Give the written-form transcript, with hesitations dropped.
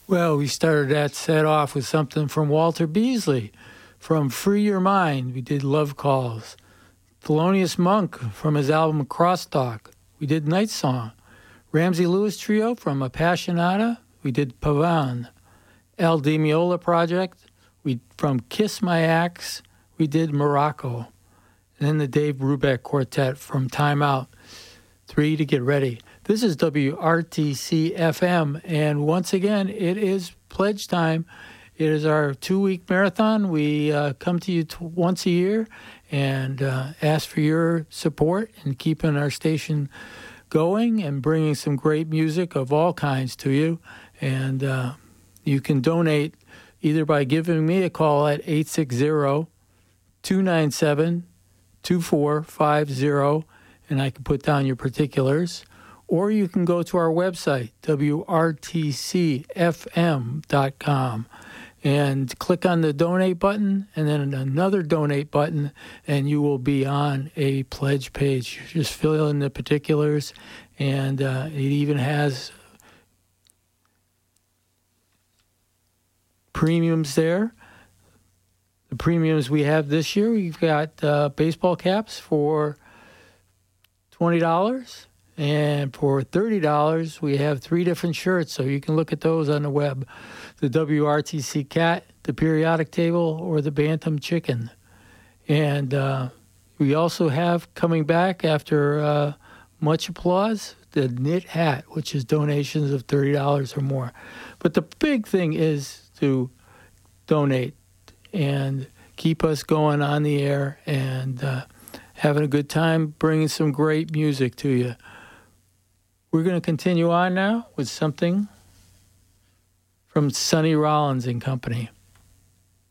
Well, we started that set off with something from Walter Beasley. From Free Your Mind, we did Love Calls. Thelonious Monk from his album Crosstalk, we did Night Song. Ramsey Lewis Trio from Appassionata, we did Pavan. Al Di Meola Project, from Kiss My Axe, we did Morocco. And then the Dave Brubeck Quartet from Time Out, 3 to Get Ready. This is WRTC FM, and once again, it is pledge time. It is our 2-week marathon. We come to you once a year and ask for your support in keeping our station going and bringing some great music of all kinds to you. And you can donate either by giving me a call at 860-297-2450, and I can put down your particulars. Or you can go to our website, WRTCFM.com, and click on the donate button and then another donate button, and you will be on a pledge page. You just fill in the particulars, and it even has premiums there. The premiums we have this year, we've got baseball caps for $20. And for $30, we have 3 different shirts, so you can look at those on the web. The WRTC Cat, the Periodic Table, or the Bantam Chicken. And we also have, coming back after much applause, the Knit Hat, which is donations of $30 or more. But the big thing is to donate and keep us going on the air and having a good time, bringing some great music to you. We're going to continue on now with something from Sonny Rollins and Company.